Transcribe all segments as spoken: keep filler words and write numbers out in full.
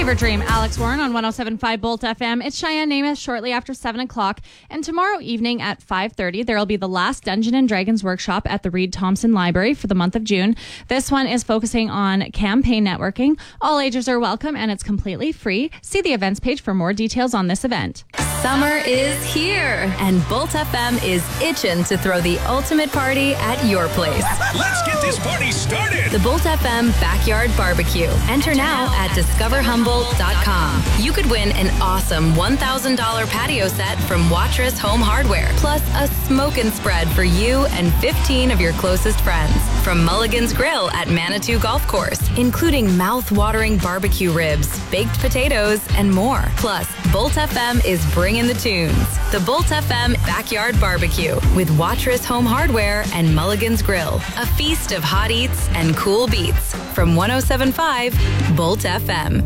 Fever Dream, Alex Warren on one oh seven point five Bolt F M. It's Cheyenne Namath shortly after seven o'clock. And tomorrow evening at five thirty, there will be the last Dungeon and Dragons workshop at the Reed Thompson Library for the month of June. This one is focusing on campaign networking. All ages are welcome and it's completely free. See the events page for more details on this event. Summer is here, and Bolt F M is itching to throw the ultimate party at your place. Let's get this party started. The Bolt F M Backyard Barbecue. Enter now at discover humboldt dot com. You could win an awesome one thousand dollars patio set from Watrous Home Hardware, plus a smoke and spread for you and fifteen of your closest friends. From Mulligan's Grill at Manitou Golf Course, including mouth-watering barbecue ribs, baked potatoes, and more. Plus, Bolt F M is bringing the tunes. The Bolt F M Backyard Barbecue with Watrous Home Hardware and Mulligan's Grill. A feast of hot eats and cool beats from one oh seven point five Bolt F M.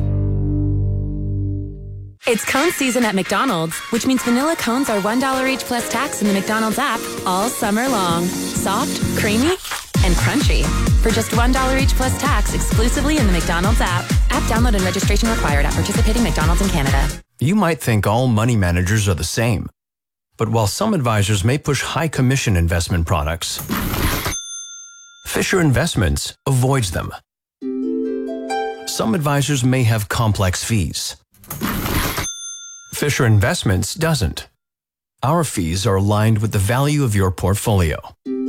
It's cone season at McDonald's, which means vanilla cones are one dollar each plus tax in the McDonald's app all summer long. Soft, creamy, and crunchy. For just one dollar each plus tax exclusively in the McDonald's app. App download and registration required at participating McDonald's in Canada. You might think all money managers are the same. But while some advisors may push high commission investment products, Fisher Investments avoids them. Some advisors may have complex fees. Fisher Investments doesn't. Our fees are aligned with the value of your portfolio.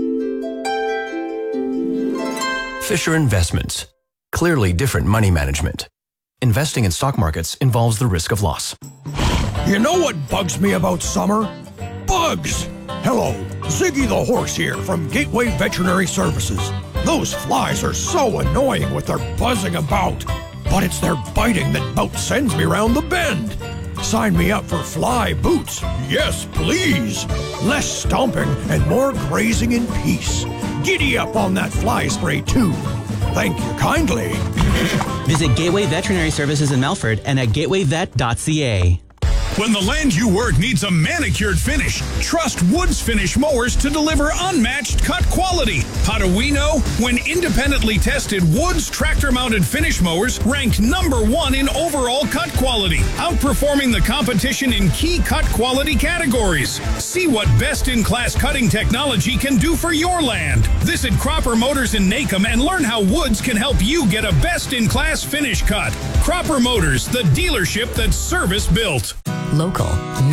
Fisher Investments. Clearly different money management. Investing in stock markets involves the risk of loss. You know what bugs me about summer? Bugs! Hello, Ziggy the Horse here from Gateway Veterinary Services. Those flies are so annoying with their buzzing about, but it's their biting that about sends me round the bend. Sign me up for fly boots. Yes, please. Less stomping and more grazing in peace. Giddy up on that fly spray too. Thank you kindly. Visit Gateway Veterinary Services in Melford and at gateway vet dot c a. When the land you work needs a manicured finish, trust Woods Finish Mowers to deliver unmatched cut quality. How do we know? When independently tested, Woods tractor-mounted finish mowers ranked number one in overall cut quality, outperforming the competition in key cut quality categories. See what best-in-class cutting technology can do for your land. Visit Cropper Motors in Nacum and learn how Woods can help you get a best-in-class finish cut. Cropper Motors, the dealership that's service built. Local.